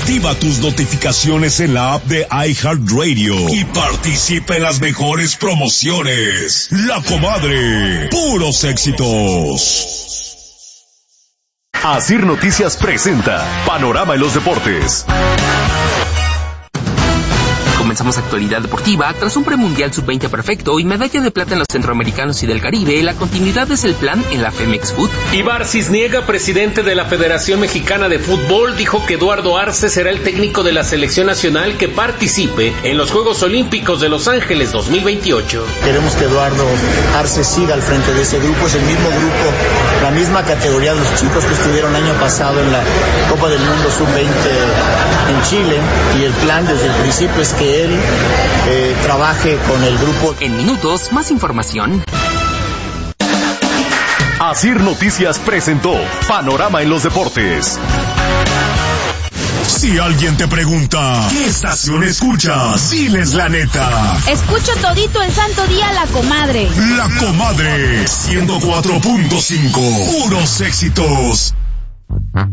Activa tus notificaciones en la app de iHeartRadio y participa en las mejores promociones. La Comadre, puros éxitos. Asir Noticias presenta Panorama en los Deportes. Comenzamos actualidad deportiva. Tras un premundial sub-20 perfecto y medalla de plata en los centroamericanos y del Caribe, la continuidad es el plan en la Femex Food. Ibar Cisniega, presidente de la Federación Mexicana de Fútbol, dijo que Eduardo Arce será el técnico de la selección nacional que participe en los Juegos Olímpicos de Los Ángeles 2028. Queremos que Eduardo Arce siga al frente de ese grupo, es el mismo grupo, la misma categoría de los chicos que estuvieron el año pasado en la Copa del Mundo sub-20 en Chile, y el plan desde el principio es que él trabaje con el grupo. En minutos, más información. Asir Noticias presentó Panorama en los Deportes. Si alguien te pregunta, ¿qué estación escuchas? Diles la neta. Escucho todito el santo día La Comadre. La Comadre, 104.5, puros éxitos.